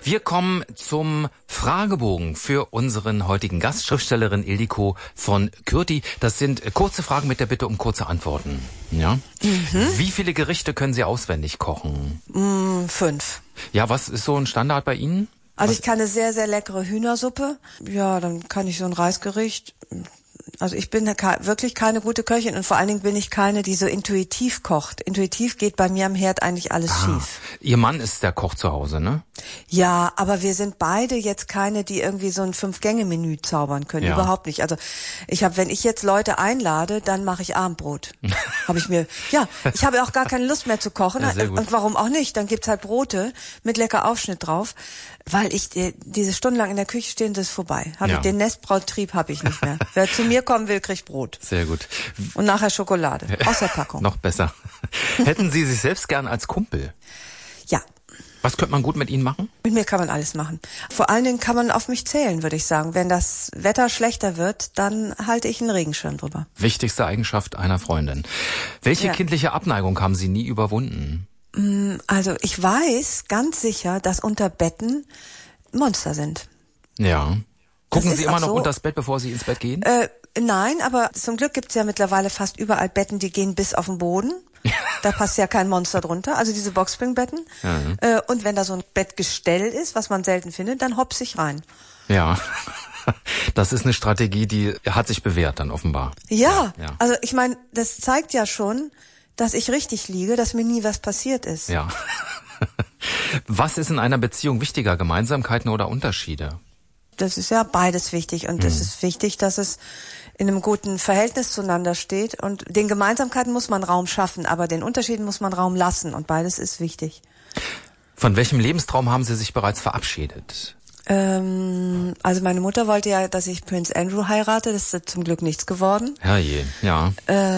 Wir kommen zum Fragebogen für unseren heutigen Gast, Schriftstellerin Ildiko von Kürti. Das sind kurze Fragen mit der Bitte um kurze Antworten. Ja? Wie viele Gerichte können Sie auswendig kochen? 5. Ja, was ist so ein Standard bei Ihnen? Also ich kann eine sehr, sehr leckere Hühnersuppe. Ja, dann kann ich so ein Reisgericht. Also ich bin wirklich keine gute Köchin und vor allen Dingen bin ich keine, die so intuitiv kocht. Intuitiv geht bei mir am Herd eigentlich alles schief. Ihr Mann ist der Koch zu Hause, ne? Ja, aber wir sind beide jetzt keine, die irgendwie so ein 5-Gänge-Menü zaubern können. Ja. Überhaupt nicht. Also wenn ich jetzt Leute einlade, dann mache ich Abendbrot. Ich habe auch gar keine Lust mehr zu kochen. Ja, sehr gut. Und warum auch nicht? Dann gibt's halt Brote mit lecker Aufschnitt drauf. Weil ich diese stundenlang in der Küche stehen, das ist vorbei. Den Nestbrautrieb habe ich nicht mehr. Wer zu mir kommen will, kriegt Brot. Sehr gut. Und nachher Schokolade. Aus der Packung. Noch besser. Hätten Sie sich selbst gern als Kumpel? Ja. Was könnte man gut mit Ihnen machen? Mit mir kann man alles machen. Vor allen Dingen kann man auf mich zählen, würde ich sagen. Wenn das Wetter schlechter wird, dann halte ich einen Regenschirm drüber. Wichtigste Eigenschaft einer Freundin. Welche kindliche Abneigung haben Sie nie überwunden? Also ich weiß ganz sicher, dass unter Betten Monster sind. Ja. Gucken Sie immer noch so. unters Bett, bevor Sie ins Bett gehen? Nein, aber zum Glück gibt's ja mittlerweile fast überall Betten, die gehen bis auf den Boden. Da passt ja kein Monster drunter, also diese Boxspringbetten. Ja. Und wenn da so ein Bettgestell ist, was man selten findet, dann hopse ich rein. Ja, das ist eine Strategie, die hat sich bewährt dann offenbar. Ja. Also ich meine, das zeigt ja schon, dass ich richtig liege, dass mir nie was passiert ist. Ja. Was ist in einer Beziehung wichtiger, Gemeinsamkeiten oder Unterschiede? Das ist ja beides wichtig und es ist wichtig, dass es in einem guten Verhältnis zueinander steht und den Gemeinsamkeiten muss man Raum schaffen, aber den Unterschieden muss man Raum lassen und beides ist wichtig. Von welchem Lebenstraum haben Sie sich bereits verabschiedet? Also meine Mutter wollte ja, dass ich Prince Andrew heirate, das ist zum Glück nichts geworden. Herrje, ja.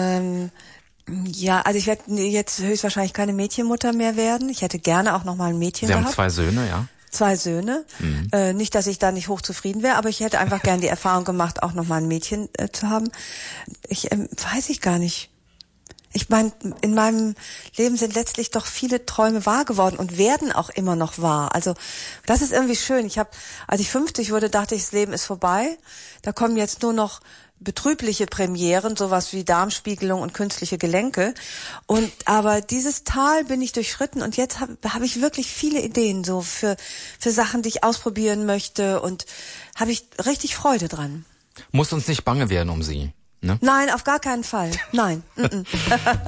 Ja, also ich werde jetzt höchstwahrscheinlich keine Mädchenmutter mehr werden. Ich hätte gerne auch noch mal ein Mädchen gehabt. Sie haben 2 Söhne, ja? 2 Söhne. Nicht, dass ich da nicht hochzufrieden wäre, aber ich hätte einfach gern die Erfahrung gemacht, auch noch mal ein Mädchen zu haben. Weiß ich gar nicht. Ich meine, in meinem Leben sind letztlich doch viele Träume wahr geworden und werden auch immer noch wahr. Also das ist irgendwie schön. Als ich 50 wurde, dachte ich, das Leben ist vorbei. Da kommen jetzt nur noch betrübliche Premieren, sowas wie Darmspiegelung und künstliche Gelenke. Aber dieses Tal bin ich durchschritten und jetzt hab ich wirklich viele Ideen so für Sachen, die ich ausprobieren möchte und habe ich richtig Freude dran. Muss uns nicht bange werden um Sie, ne? Nein, auf gar keinen Fall. Nein.